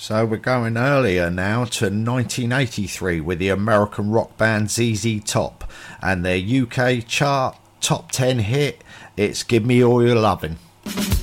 So we're going earlier now to 1983 with the American rock band ZZ Top and their UK chart top 10 hit, it's Give Me All Your Lovin'.